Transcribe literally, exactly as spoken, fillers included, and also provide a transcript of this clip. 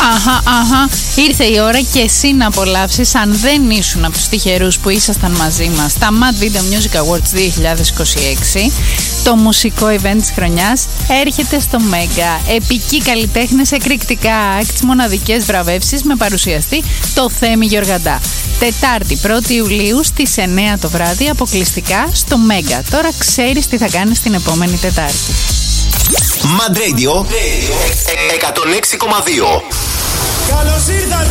Αχα, αχα. Ήρθε η ώρα και εσύ να απολαύσεις, αν δεν ήσουν από τους τυχερούς που ήσασταν μαζί μας στα Mad Video Music Awards δύο χιλιάδες είκοσι έξι, το μουσικό event της χρονιάς έρχεται στο Μέγκα. Επικοί καλλιτέχνες, εκρηκτικά acts, μοναδικές βραβεύσεις με παρουσιαστή το Θέμη Γεωργαντά. Τετάρτη πρώτη Ιουλίου στις εννιά το βράδυ, αποκλειστικά στο Μέγκα. Τώρα ξέρεις τι θα κάνεις την επόμενη Τετάρτη. Mad Radio εκατόν έξι κόμμα δύο. Καλώς ήρθατε!